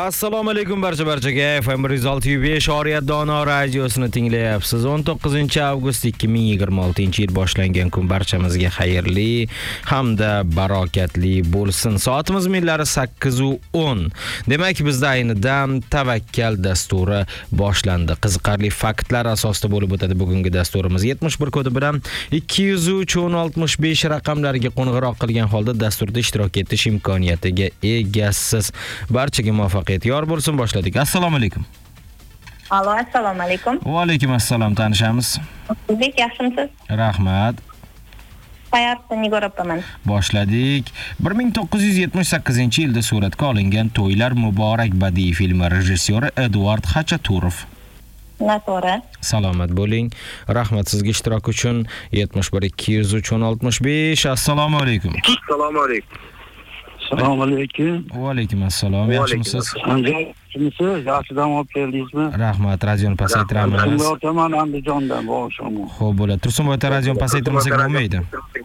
Assalomu alaykum barchaga. FM 106.5 Oriyat Dono radiosini tinglayapsiz. 19-avgust 2026-yil boshlangan kun barchamizga xayrli hamda barokatli bo'lsin. Soatimiz millari 8:10. Demak, bizda ayni dam tavakkal dasturi boshlandi. Qiziqarli faktlar asosida bo'lib o'tadi bugungi dasturimiz. 71 kodi bilan 203-1065 raqamlariga qo'ng'iroq qilgan holda dasturda ishtirok etish imkoniyatiga egasiz. Barchaga muvaffaqiyat yor bo'lsin. Boshladik. Assalomu alaykum. Alo, assalomu alaykum. Va alaykum assalom. Tanishamiz. Siz yaxshimisiz? Rahmat. Hayotda Nigor opaman. Boshladik. 1978-yilda suratga olingan To'ylar Muborak badiiy filmi rejissyori Eduard Xachaturov. Noto'g'ri. Salomat bo'ling. Rahmat sizga ishtirok uchun. 71-203-1065. Assalomu alaykum. Assalomu alaykum. Assalomu alaykum. Va alaykum assalom. Yaxshimisiz? Yaxshimisiz? Yaxshidan olib keldingizmi? Rahmat. Radioni pasaytiramiz. O'taman Andijondan boshim. Xo'p, bo'ladi. Tursunboyda radioni pasaytirmasak bo'lmaydi.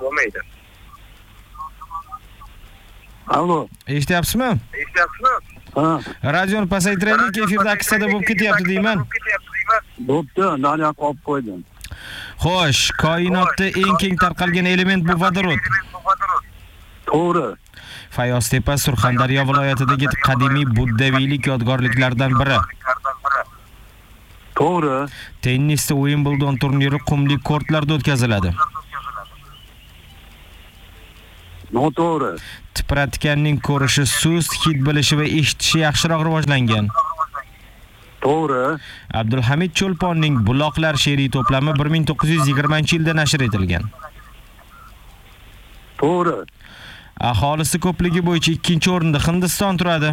Allo. Eshityapsizmi? Ha, Radioni pasaytiraylik, efirda aksada bo'lib ketyapti deyman. bo'pti, nani olib qo'ydim. Xo'sh, koinotda eng keng tarqalgan element bu vodorod. To'g'ri. Fayoztepa Surxondaryo viloyatidagi qadimiy buddaviylik yodgorliklaridan biri. To'g'ri. Tennisda Wimbledon turniri qumli kortlarda o'tkaziladi. Noto'g'ri. Tipratikanning ko'rishi sust, hid bilishi va eshitishi yaxshiroq rivojlangan. To'g'ri. Abdulhamid Cho'lponning Buloqlar she'riy to'plami 1920-yilda nashr etilgan. To'g'ri. Aholisi ko'pligi bo'yicha 2-o'rinda Hindiston turadi.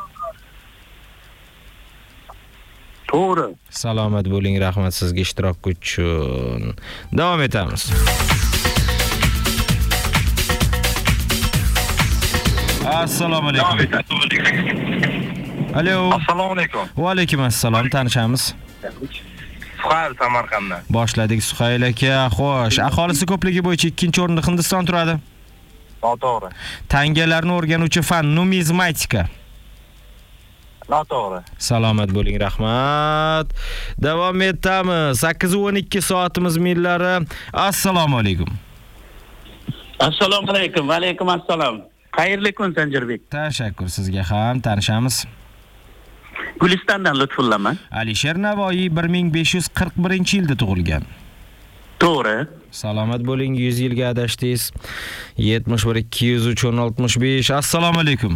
To'g'ri. Salomat bo'ling, rahmat sizga ishtirok uchun. Davom etamiz. Assalomu alaykum. Alo. Assalomu alaykum. Va alaykum assalom. Tanishamiz. Suhayl Samarqanddan. Boshladik Suhayl aka. Xo'sh, aholisi ko'pligi bo'yicha 2-o'rinda Hindiston turadi. Noto'g'ri. Tangalarni o'rganuvchi fan numizmatika. Noto'g'ri. Salomat bo'ling, rahmat. Davom etamiz. 8:12 soatimiz millari. Assalomu alaykum. Assalomu alaykum. Va alaykum assalom. Xayrli kun Sanjirbek. Tashakkur sizga ham. Tanishamiz. Gulistondan Lutfullaman. Alisher Navoiy 1541-yilda tug'ilgan. To'g'ri. Salomat bo'ling, 100 yilga adashdingiz. 71-203-1065. Assalomu alaykum.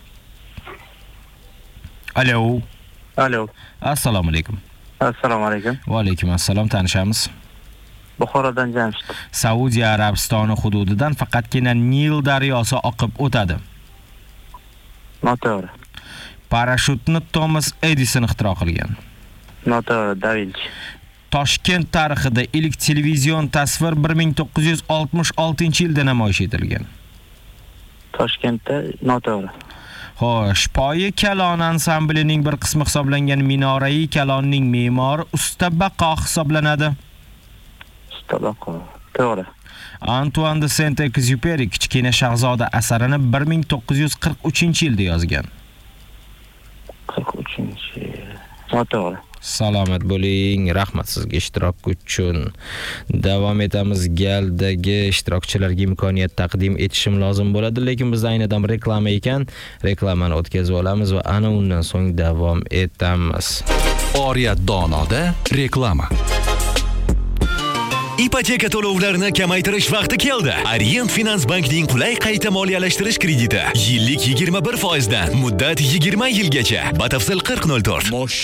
Alo. Alo. Assalomu alaykum. Assalomu alaykum. Va alaykum assalom. Tanishamiz. Buxorodan Jamshid. Saudiya Arabistoni hududidan faqatgina Nil daryosi oqib o'tadi. Noto'g'ri. Parashutni Thomas Edison ixtiro qilgan. Noto'g'ri. Da Vinci. Toshkent tarixida ilk televizion tasvir 1966-yilda namoyish etilgan. Toshkentda noto'g'ri. Xo'sh, Poyi Kalon ansamblining bir qismi hisoblangan Minorai Kalonning me'mori Usta Baqo hisoblanadi. Tabaqo. To'g'ri. Antoine de Saint-Exupéry Kichkina shahzoda asarini 1943-yilda yozgan. 43-yil. Noto'g'ri. Salomat bo'ling, rahmat sizga ishtirok uchun. Davom etamiz. Galdagi ishtirokchilarga imkoniyat taqdim etishim lozim bo'ladi, lekin bizda ayni dam reklama ekan. Reklamani o'tkazib olamiz va ana undan so'ng davom etamiz. Oriyat Donoda reklama. Ipoteka to'lovlarini kamaytirish vaqti keldi. Orient Finans Bankning qulay qayta moliyalashtirish krediti. Yillik 21%dan, muddat 20 yilgacha. Batafsil 4004.